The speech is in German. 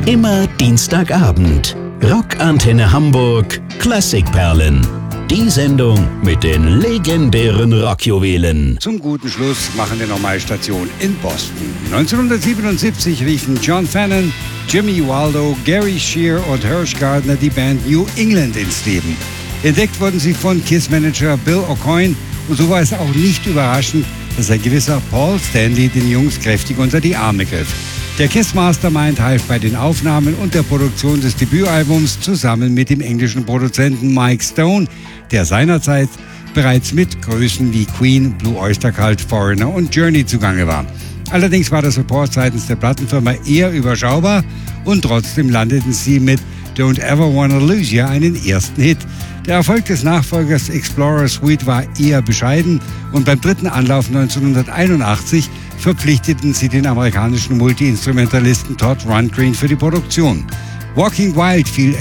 Immer Dienstagabend. Rockantenne Hamburg Klassikperlen. Die Sendung mit den legendären Rockjuwelen. Zum guten Schluss machen wir nochmal Station in Boston. 1977 riefen John Fennon, Jimmy Waldo, Gary Shear und Hersh Gardner die Band New England ins Leben. Entdeckt wurden sie von KISS-Manager Bill Aucoin und so war es auch nicht überraschend, dass ein gewisser Paul Stanley den Jungs kräftig unter die Arme griff. Der KISS-Mastermind half bei den Aufnahmen und der Produktion des Debütalbums zusammen mit dem englischen Produzenten Mike Stone, der seinerzeit bereits mit Größen wie Queen, Blue Oyster Cult, Foreigner und Journey zugange war. Allerdings war der Support seitens der Plattenfirma eher überschaubar und trotzdem landeten sie mit Don't Ever Wanna Lose You einen ersten Hit. Der Erfolg des Nachfolgers Explorer Suite war eher bescheiden und beim dritten Anlauf 1981 verpflichteten sie den amerikanischen Multi-Instrumentalisten Todd Rundgren für die Produktion. Walking Wild fiel